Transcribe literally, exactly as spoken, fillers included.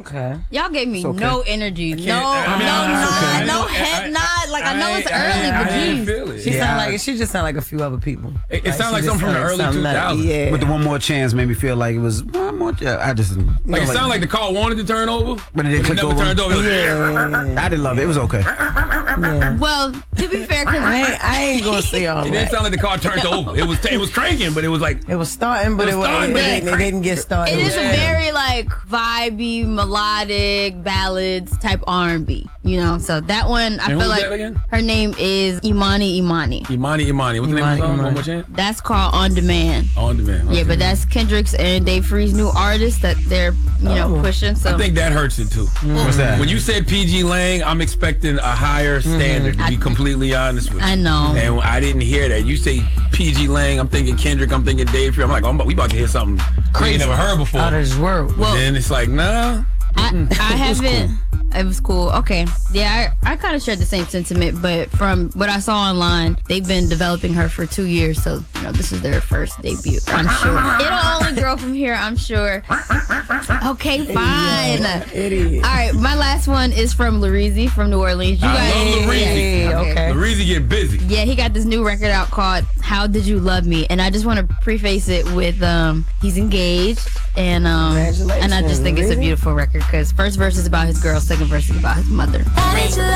Okay. Y'all gave me okay. no energy. No, I mean, no it's nod, okay. no I- head I- nod. Like, I, know it's I- early, I, but I didn't geez. feel it. She Yeah. sound like she just sound like a few other people. It, it Like, sounds she like just something from the sound early something two like- thousands. Yeah. But the one more chance made me feel like it was one more. Yeah, I just Like, it sounded like the car wanted to turn over, But it didn't click never over. turned over. It was like, Yeah. I didn't love it. It was okay. Yeah. Well, to be fair, I because ain't, I ain't gonna say all It didn't that. sound like the car turned over. It was it was cranking, but it was like It was starting, but It it, was was, starting, it, but didn't, it didn't get started. it is Yeah. a very like vibey, melodic ballads type R and B. You know, so that one I And feel who's like that again? her name is Imani Imani. Imani Imani. What's the name of the Imani, song? One Imani. more chance. That's called On Demand. On demand. Yeah, Okay. but that's Kendrick's and Dave Free's new artist that they're you know Oh. pushing. So I think that hurts it too. What's that? When you said P G Lang, I'm expecting a higher standard. To be I- completely honest with you. I know. And I didn't hear that. You say P G Lang, I'm thinking Kendrick, I'm thinking Dave Free. I'm like, oh, we about to hear something crazy you never heard before. Out of this world. Well, And it's like, nah. I, I haven't. It was cool. Okay. Yeah, I, I kind of shared the same sentiment, but from what I saw online, they've been developing her for two years, so you know this is their first debut. I'm sure it'll only grow from here. I'm sure. Okay, fine. Idiot. All right, my last one is from Lareezy from New Orleans. You I guys, love Lareezy. Hey, okay. Lareezy get busy. yeah, he got this new record out called "How Did You Love Me," and I just want to preface it with um, he's engaged, and um, and I just think it's a Congratulations, beautiful record because first verse is about his girl, second verse is about his mother. How did you